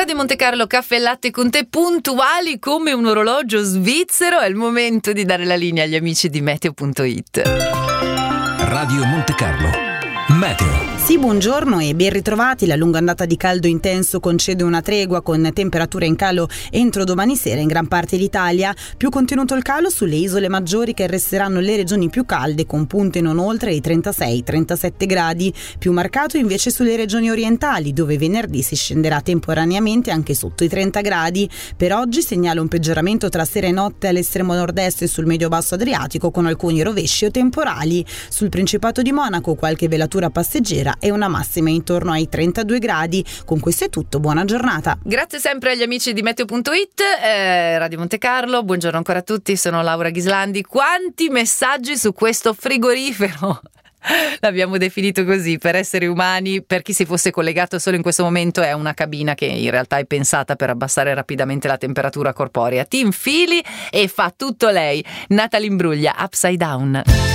Radio Monte Carlo, caffè e latte con te, puntuali come un orologio svizzero. È il momento di dare la linea agli amici di Meteo.it. Radio Monte Carlo, Meteo. Sì, buongiorno e ben ritrovati. La lunga ondata di caldo intenso concede una tregua con temperature in calo entro domani sera in gran parte d'Italia. Più contenuto il calo sulle isole maggiori, che resteranno le regioni più calde con punte non oltre i 36-37 gradi. Più marcato invece sulle regioni orientali, dove venerdì si scenderà temporaneamente anche sotto i 30 gradi. Per oggi segnala un peggioramento tra sera e notte all'estremo nord-est e sul medio-basso Adriatico, con alcuni rovesci o temporali. Sul Principato di Monaco qualche velatura passeggera e una massima intorno ai 32 gradi. Con questo è tutto, buona giornata. Grazie sempre agli amici di Meteo.it, Radio Monte Carlo, buongiorno ancora a tutti, sono Laura Ghislandi. Quanti messaggi su questo frigorifero! L'abbiamo definito così per esseri umani. Per chi si fosse collegato solo in questo momento, è una cabina che in realtà è pensata per abbassare rapidamente la temperatura corporea. Ti infili e fa tutto lei. Natalie Imbruglia, Upside Down.